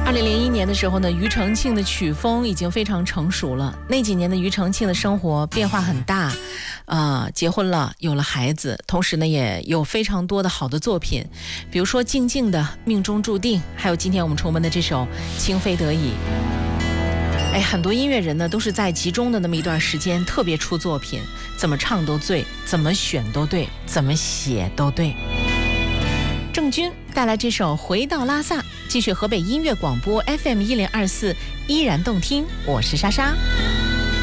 2001年的时候呢，庾澄庆的曲风已经非常成熟了。那几年的庾澄庆的生活变化很大，结婚了，有了孩子，同时呢也有非常多的好的作品，比如说《静静的命中注定》，还有今天我们重温的这首《情非得已》。很多音乐人呢都是在集中的那么一段时间特别出作品，怎么唱都对，怎么选都对，怎么写都对。郑钧带来这首《回到拉萨》，继续河北音乐广播 FM 1024，依然动听。我是莎莎。